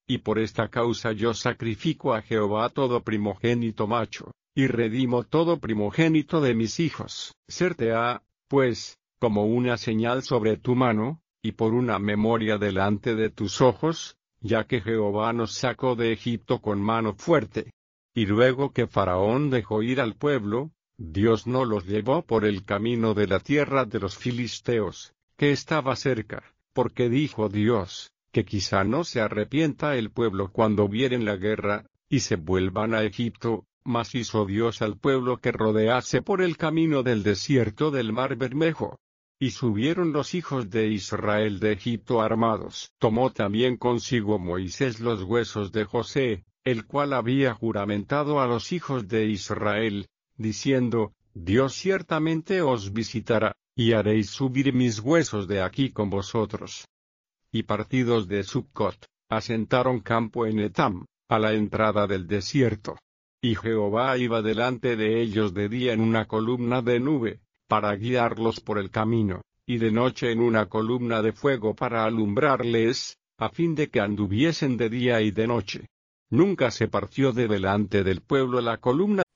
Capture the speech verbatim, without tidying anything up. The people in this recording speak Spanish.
y por esta causa yo sacrifico a Jehová todo primogénito macho, y redimo todo primogénito de mis hijos. Serte ha, pues, como una señal sobre tu mano, y por una memoria delante de tus ojos, ya que Jehová nos sacó de Egipto con mano fuerte. Y luego que Faraón dejó ir al pueblo, Dios no los llevó por el camino de la tierra de los filisteos, que estaba cerca, porque dijo Dios, que quizá no se arrepienta el pueblo cuando vieren la guerra, y se vuelvan a Egipto, mas hizo Dios al pueblo que rodease por el camino del desierto del mar Bermejo. Y subieron los hijos de Israel de Egipto armados. Tomó también consigo Moisés los huesos de José, el cual había juramentado a los hijos de Israel, diciendo, Dios ciertamente os visitará, y haréis subir mis huesos de aquí con vosotros. Y partidos de Succot, asentaron campo en Etam, a la entrada del desierto. Y Jehová iba delante de ellos de día en una columna de nube, para guiarlos por el camino, y de noche en una columna de fuego para alumbrarles, a fin de que anduviesen de día y de noche. Nunca se partió de delante del pueblo la columna